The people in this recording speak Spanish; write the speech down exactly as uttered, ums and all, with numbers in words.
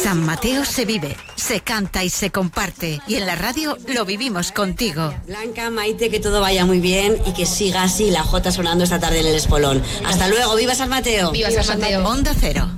San Mateo se vive, se canta y se comparte. Y en la radio lo vivimos contigo. Blanca, Maite, que todo vaya muy bien y que siga así la Jota sonando esta tarde en el Espolón. Hasta luego, ¡viva San Mateo! ¡Viva San Mateo! Onda Cero.